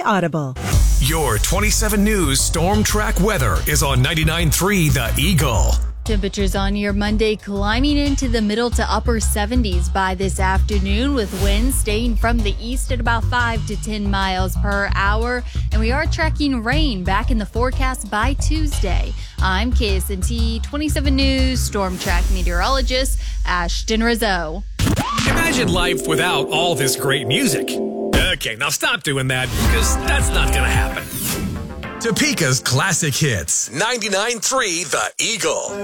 Audible. Your 27 News Storm Track weather is on 99.3 The Eagle. Temperatures on your Monday climbing into the middle to upper 70s by this afternoon, with winds staying from the east at about 5 to 10 miles per hour. And we are tracking rain back in the forecast by Tuesday. I'm KSNT 27 News Storm Track meteorologist Ashton Rizzo. Imagine life without all this great music. Okay, now stop doing that, because that's not going to happen. Topeka's classic hits. 99.3 The Eagle.